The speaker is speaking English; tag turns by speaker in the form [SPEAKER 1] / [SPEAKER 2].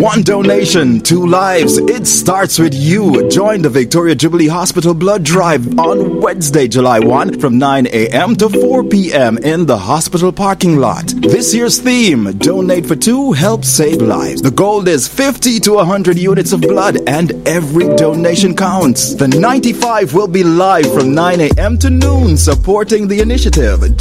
[SPEAKER 1] One donation, two lives. It starts with you. Join the Victoria Jubilee Hospital Blood Drive on Wednesday, July 1 from 9 a.m. to 4 p.m. in the hospital parking lot. This year's theme, Donate for Two, Help Save Lives. The goal is 50 to 100 units of blood, and every donation counts. The 95 will be live from 9 a.m. to noon supporting the initiative.